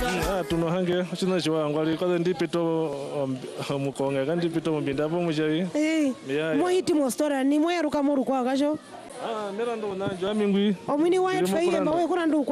tunohange chino chiwangwali kwa ndipito mukonga kandi pito mbinda po mujawi mohiti mostora ni mweruka muru kwa gajo mera ndo nanjo amingwi omini white faiye bawe kuna ndu